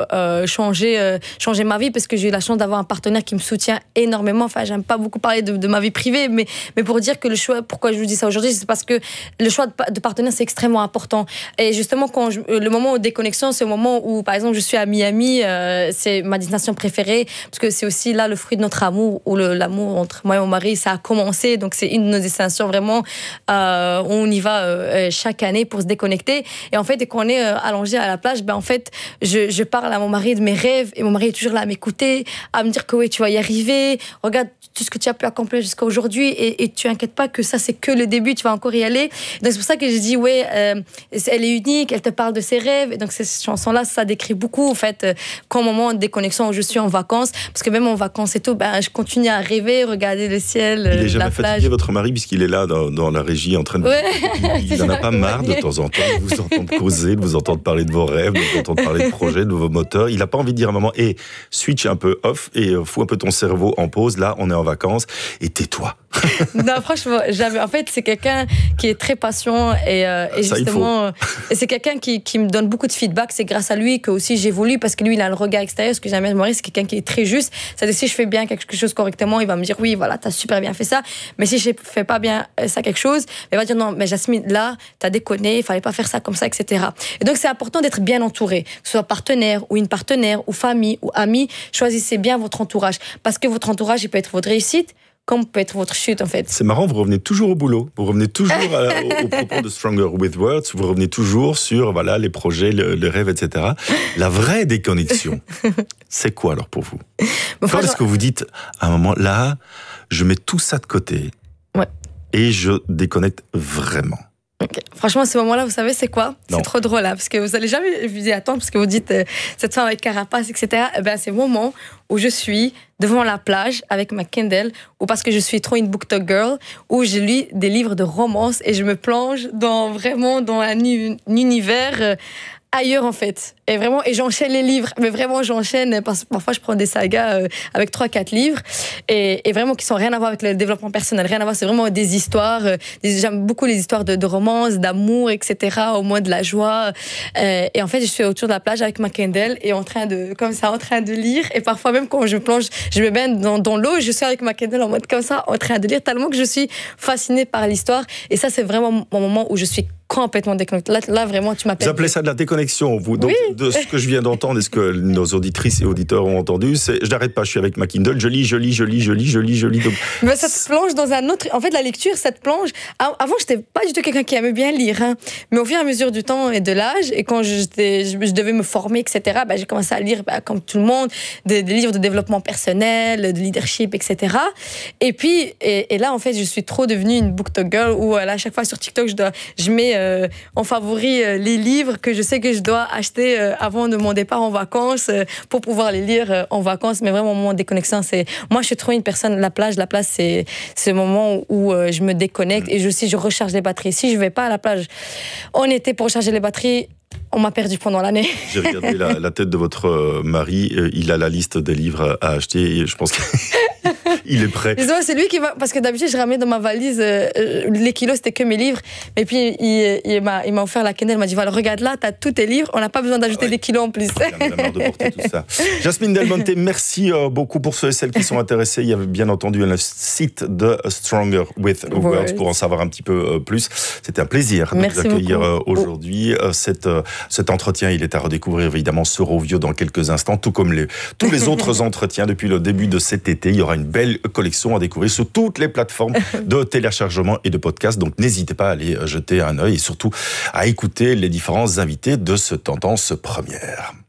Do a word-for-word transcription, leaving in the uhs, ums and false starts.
euh, changer, euh, changer ma vie parce que j'ai eu la chance d'avoir un partenaire qui me soutient énormément. Enfin, j'aime pas beaucoup parler de, de ma vie privée, mais, mais pour dire que le choix, pourquoi je vous dis ça aujourd'hui, c'est parce que le choix de, de partenaire, c'est extrêmement important. Et justement, quand je, le moment de déconnexion, c'est au moment où, par exemple, je suis à Miami, euh, c'est ma destination préférée, parce que c'est aussi là le fruit de notre amour, où le, l'amour entre moi et mon mari, ça a commencé. Donc, c'est une de nos destinations vraiment, euh, on y va euh, chaque année pour se déconnecter. Et en fait, dès qu'on est euh, allongé à la plage, ben, en fait, je, je parle à mon mari de mes rêves, et mon mari est toujours là à m'écouter, à me dire que oui, tu vas y arriver, regarde tout ce que tu as pu accomplir jusqu'à aujourd'hui, et, et tu inquiètes pas que ça, c'est que le début, tu vas encore y aller. Donc, c'est pour ça que j'ai dit, ouais, euh, elle est unique, elle te parle de ses rêves. Et donc, cette chanson-là, ça décrit beaucoup, en fait, euh, qu'au moment de déconnexion où je suis en vacances, parce que même en vacances et tout, ben, je continue à rêver, regarder le ciel, euh, il est jamais la plage. fatigué, votre mari, puisqu'il est là dans, dans la régie en train de... Ouais. Il n'en a pas marre de temps en temps de vous entendre causer, de vous entendre parler de vos rêves, de vous entendre parler de projets, de vos moteurs. Il n'a pas envie de dire à un moment, hey, switch un peu off et fous un peu ton cerveau en pause. Là, on est en vacances et tais-toi. Non, franchement, jamais. En fait, c'est quelqu'un qui est très patient et, euh, et Ça, justement, et c'est quelqu'un qui, qui me donne beaucoup de feedback. C'est grâce à lui que aussi j'évolue parce que lui, il a le regard extérieur. Ce que j'aime bien, Maurice, c'est quelqu'un qui est très juste. C'est-à-dire, si je fais bien quelque chose correctement, il va me dire oui, voilà, t'as super bien fait ça. Mais si je fais pas bien ça quelque chose, il va dire non, mais Jasmine, là, t'as déconné, il fallait pas faire ça comme ça, et cetera. Et donc, c'est important d'être bien entouré, que ce soit partenaire ou une partenaire ou famille ou ami. Choisissez bien votre entourage parce que votre entourage, il peut être votre réussite, comme peut être votre chute, en fait. C'est marrant, vous revenez toujours au boulot, vous revenez toujours à, au, au propos de Stronger with Words, vous revenez toujours sur voilà, les projets, le, les rêves, et cetera. La vraie déconnexion, c'est quoi alors pour vous? Bon, Quand est-ce que vous dites, à un moment, là, je mets tout ça de côté ouais. et je déconnecte vraiment? Okay. Franchement, ce moment-là, vous savez, c'est quoi? Non. C'est trop drôle, là, parce que vous n'allez jamais vous y attendre, parce que vous dites euh, cette femme avec carapace, et cetera. Eh ben, c'est le moment où je suis devant la plage avec ma Kindle, ou parce que je suis trop une BookTok girl, où je lis des livres de romance et je me plonge dans vraiment dans un, un univers euh, ailleurs, en fait. Et vraiment, et j'enchaîne les livres, mais vraiment j'enchaîne, parce que parfois je prends des sagas euh, avec trois quatre livres, et, et vraiment qui sont rien à voir avec le développement personnel, rien à voir, c'est vraiment des histoires, euh, des, j'aime beaucoup les histoires de, de romance, d'amour, et cetera, au moins de la joie, euh, et en fait je suis autour de la plage avec ma Kindle, et en train de, comme ça, en train de lire, et parfois même quand je plonge, je me baigne dans, dans l'eau, je suis avec ma Kindle en mode comme ça, en train de lire, tellement que je suis fascinée par l'histoire, et ça c'est vraiment mon moment où je suis complètement déconnectée. Là, là vraiment, tu m'appelles. Vous appelez ça de la déconnexion, vous. Donc, oui. De ce que je viens d'entendre et ce que nos auditrices et auditeurs ont entendu, c'est je n'arrête pas, je suis avec ma Kindle, je lis, je lis, je lis, je lis, je lis, je lis. Donc... Mais ça te plonge dans un autre. En fait, la lecture, ça te plonge. Avant, je n'étais pas du tout quelqu'un qui aimait bien lire. Hein. Mais au fur et à mesure du temps et de l'âge, et quand j'étais, je, je devais me former, et cetera, bah, j'ai commencé à lire, bah, comme tout le monde, des, des livres de développement personnel, de leadership, et cetera. Et puis, et, et là, en fait, je suis trop devenue une BookTok girl où, là, à chaque fois sur TikTok, je, dois, je mets euh, en favori euh, les livres que je sais que je dois acheter euh, avant de mon départ en vacances euh, pour pouvoir les lire euh, en vacances. Mais vraiment, mon déconnexion, c'est... Moi, je suis trop une personne... La plage, la plage, c'est, c'est le moment où euh, je me déconnecte et je, aussi, je recharge les batteries. Si je ne vais pas à la plage en été pour recharger les batteries, on m'a perdu pendant l'année. J'ai regardé la, la tête de votre mari. Il a la liste des livres à acheter et je pense qu'il est prêt. C'est lui qui va... Parce que d'habitude, je ramène dans ma valise... Euh, les kilos, c'était que mes livres. Mais puis, il, il, m'a, il m'a offert la Kindle. Il m'a dit, voilà, regarde là, t'as tous tes livres. On n'a pas besoin d'ajouter ah ouais. des kilos en plus. Il a marre de porter tout ça. Jasmine Del Monte, merci beaucoup pour ceux et celles qui sont intéressés. Il y avait bien entendu un site de Stronger with Words ouais. pour en savoir un petit peu plus. C'était un plaisir de merci vous accueillir beaucoup. aujourd'hui. Cette... Cet entretien, il est à redécouvrir évidemment sur Rovio dans quelques instants, tout comme les, tous les autres entretiens depuis le début de cet été. Il y aura une belle collection à découvrir sur toutes les plateformes de téléchargement et de podcast. Donc n'hésitez pas à aller jeter un œil et surtout à écouter les différents invités de ce Tendance Première.